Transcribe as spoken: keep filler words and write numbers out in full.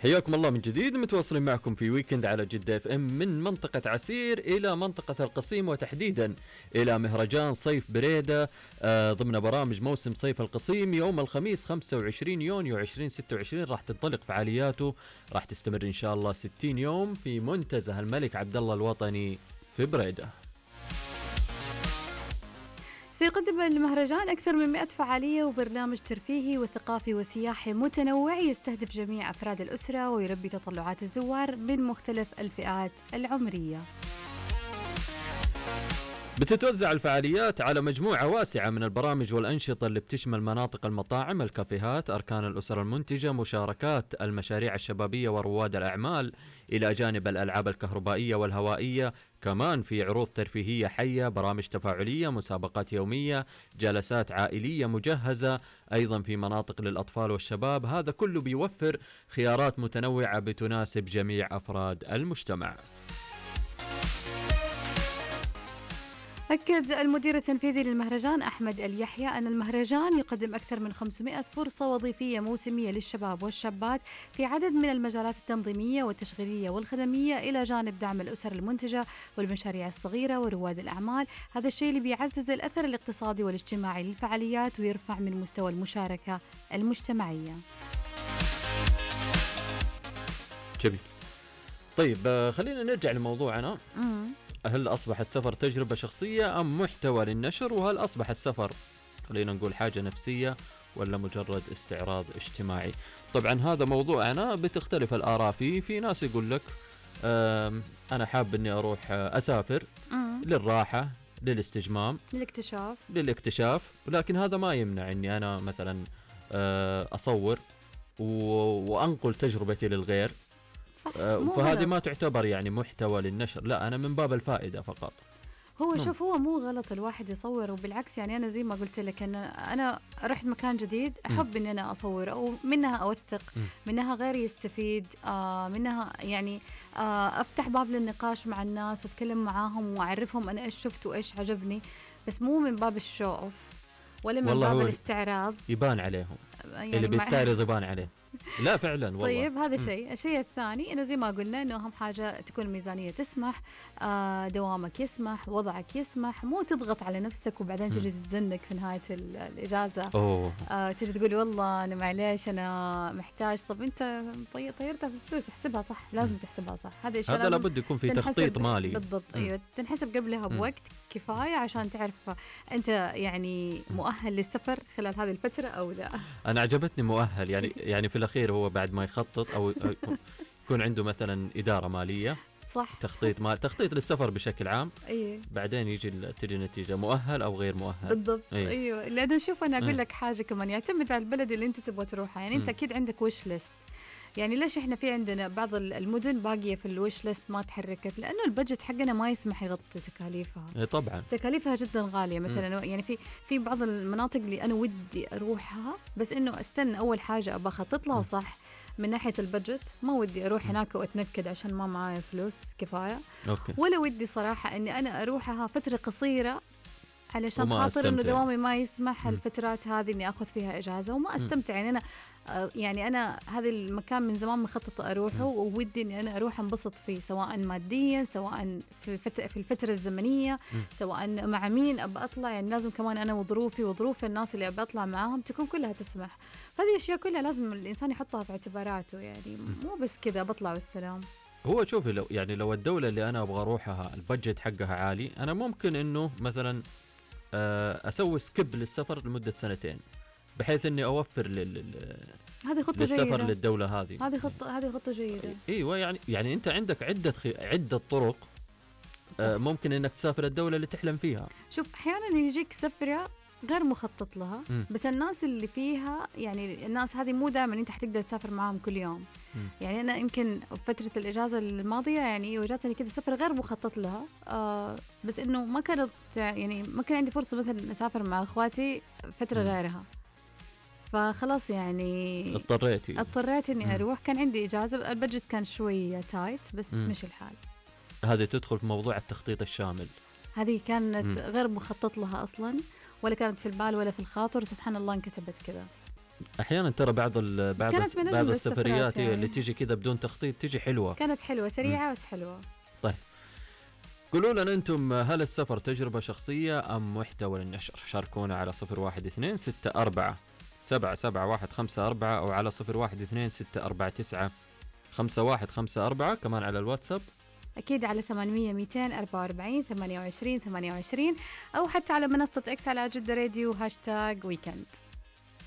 حياكم الله من جديد، متواصلين معكم في ويكند على جدة اف ام من منطقة عسير إلى منطقة القصيم، وتحديدا إلى مهرجان صيف بريدة آه ضمن برامج موسم صيف القصيم. يوم الخميس خمسة وعشرين يونيو ألفين وستة وعشرين راح تنطلق فعالياته، راح تستمر إن شاء الله ستين يوم في منتزه الملك عبدالله الوطني في بريدة. سيقدم المهرجان أكثر من مئة فعالية وبرنامج ترفيهي وثقافي وسياحي متنوع يستهدف جميع أفراد الأسرة ويلبي تطلعات الزوار من مختلف الفئات العمرية. بتتوزع الفعاليات على مجموعة واسعة من البرامج والأنشطة اللي بتشمل مناطق المطاعم، الكافيهات، أركان الأسر المنتجة، مشاركات المشاريع الشبابية ورواد الأعمال، إلى جانب الألعاب الكهربائية والهوائية. كمان في عروض ترفيهية حية، برامج تفاعلية، مسابقات يومية، جلسات عائلية مجهزة، أيضا في مناطق للأطفال والشباب. هذا كله بيوفر خيارات متنوعة بتناسب جميع أفراد المجتمع. أكد المدير التنفيذي للمهرجان أحمد اليحيى أن المهرجان يقدم أكثر من خمسمئة فرصة وظيفية موسمية للشباب والشابات في عدد من المجالات التنظيمية والتشغيلية والخدمية، إلى جانب دعم الأسر المنتجة والمشاريع الصغيرة ورواد الأعمال. هذا الشيء اللي بيعزز الأثر الاقتصادي والاجتماعي للفعاليات ويرفع من مستوى المشاركة المجتمعية. جميل. طيب خلينا نرجع لموضوعنا. مم. هل أصبح السفر تجربة شخصية أم محتوى للنشر؟ وهل أصبح السفر خلينا نقول حاجة نفسية ولا مجرد استعراض اجتماعي؟ طبعا هذا موضوعنا بتختلف الآراء فيه. في ناس يقول لك أنا حاب أني أروح أسافر مم. للراحة، للاستجمام، للاكتشاف للاكتشاف ولكن هذا ما يمنع أني أنا مثلا أصور وأنقل تجربتي للغير. فهذه ما تعتبر يعني محتوى للنشر، لا أنا من باب الفائدة فقط. هو شوف هو مو غلط الواحد يصور، وبالعكس يعني أنا زي ما قلت لك أن أنا رحت مكان جديد أحب أن أنا أصور أو منها أوثق، منها غيري يستفيد، آه منها يعني آه أفتح باب للنقاش مع الناس وأتكلم معاهم وأعرفهم أنا إيش شفت وإيش عجبني، بس مو من باب الشو أوف ولا من باب الاستعراض. يبان عليهم يعني اللي بيستعرض يبان عليه. لا فعلا والله. طيب هذا شيء. الشيء الثاني انه زي ما قلنا انه اهم حاجه تكون الميزانيه تسمح، آه دوامك يسمح، وضعك يسمح، مو تضغط على نفسك وبعدين تجي تتزنق في نهايه الاجازه. أوه. آه تجي تقول والله انا معليش انا محتاج. طب انت طيرتها في الفلوس احسبها صح، لازم تحسبها صح. هذا الشيء هذا لابد يكون في تخطيط مالي بالضبط. ايوه تنحسب قبلها بوقت كفايه عشان تعرف انت يعني مؤهل للسفر خلال هذه الفتره او لا. انا عجبتني مؤهل يعني يعني في الأخير هو بعد ما يخطط أو يكون عنده مثلا إدارة مالية صح، تخطيط مال تخطيط للسفر بشكل عام. أيه. بعدين يجي تجي نتيجة مؤهل أو غير مؤهل. بالضبط. أيه. أيوة لأنه شوف أنا أقول أيه. لك حاجة كمان يعتمد على البلد اللي أنت تبغى تروحها. يعني أنت أكيد عندك ويش ليست. يعني ليش إحنا في عندنا بعض المدن باقية في الويش ليست ما تحركت؟ لأنه البجت حقنا ما يسمح يغطي تكاليفها. إيه طبعا تكاليفها جدا غالية. مثلا م. يعني في في بعض المناطق اللي أنا ودي أروحها بس إنه أستنى أول حاجة أبغى أخطط لها صح من ناحية البجت. ما ودي أروح هناك وأتنكد عشان ما معايا فلوس كفاية. أوكي. ولا ودي صراحة إني أنا أروحها فترة قصيرة علشان خاطر إنه دوامي ما يسمح الفترات هذه إني أخذ فيها إجازة وما أستمتع. يعني أنا يعني أنا هذا المكان من زمان مخططة أروحه وودي إني أنا أروح أنبسط فيه، سواء ماديا سواء في الفترة في الفترة الزمنية سواء مع مين أبى أطلع. يعني لازم كمان أنا وظروفي وظروف الناس اللي أبى أطلع معاهم تكون كلها تسمح. هذه الأشياء كلها لازم الإنسان يحطها في اعتباراته، يعني مو بس كذا بطلع والسلام. هو شوفي لو يعني لو الدولة اللي أنا أبغى أروحها البجت حقها عالي، أنا ممكن إنه مثلا أسوي سكيب للسفر لمدة سنتين بحيث إني أوفر لل هذه خطة للسفر جيدة. للدولة هذه. هذه خطة هذه خطة جيدة. أيوة يعني يعني أنت عندك عدة خي... عدة طرق آه ممكن إنك تسافر الدولة اللي تحلم فيها. شوف أحيانا يجيك سفرة غير مخطط لها م. بس الناس اللي فيها يعني الناس هذه مو دائما أنت حتقدر تسافر معهم كل يوم. م. يعني أنا يمكن فترة الإجازة الماضية يعني وجاتني كذا سفر غير مخطط لها، آه بس إنه ما كانت يعني ما كان عندي فرصة مثلا أسافر مع أخواتي فترة م. غيرها، فخلاص يعني اضطريتي اضطريت إني م. أروح. كان عندي إجازة، البجت كان شوية تايت بس م. مش الحال. هذه تدخل في موضوع التخطيط الشامل. هذه كانت م. غير مخطط لها أصلا ولا كانت في البال ولا في الخاطر، سبحان الله انكتبت كذا. احيانا ترى بعض ال بعض كانت من بعض أجمل السفريات السفرات هي يعني. اللي تيجي كذا بدون تخطيط تيجي حلوه. كانت حلوه سريعه بس حلوه. طيب قولوا لنا انتم، هل السفر تجربه شخصيه ام محتوى للنشر؟ شاركونا على صفر واحد اثنين ستة أربعة سبعة سبعة واحد خمسة أربعة أو على صفر واحد اثنين ستة أربعة تسعة خمسة واحد خمسة أربعة، كمان على الواتساب أكيد على ثمانمية مئتين وأربعة وأربعين ثمانية وعشرين ثمانية وعشرين، أو حتى على منصة إكس على جدة راديو هاشتاج ويكند.